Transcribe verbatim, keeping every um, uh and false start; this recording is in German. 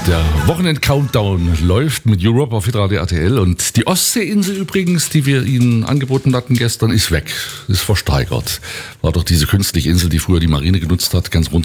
Der Wochenend-Countdown läuft mit Europe auf Hitradio R T L und die Ostseeinsel übrigens, die wir Ihnen angeboten hatten gestern, ist weg, ist versteigert. War doch diese künstliche Insel, die früher die Marine genutzt hat, ganz runter